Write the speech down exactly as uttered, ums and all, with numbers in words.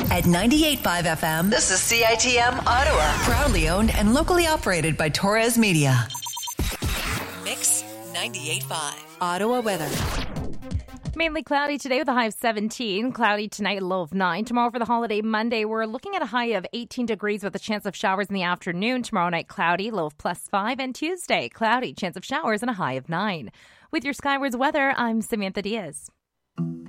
At ninety-eight point five F M, this is C I T M Ottawa. Proudly owned and locally operated by Torres Media. Mix ninety-eight point five. Ottawa weather. Mainly cloudy today with a high of seventeen. Cloudy tonight, a low of nine. Tomorrow for the holiday Monday, we're looking at a high of eighteen degrees with a chance of showers in the afternoon. Tomorrow night, cloudy, low of plus five. And Tuesday, cloudy, chance of showers and a high of nine. With your Skywards weather, I'm Samantha Diaz.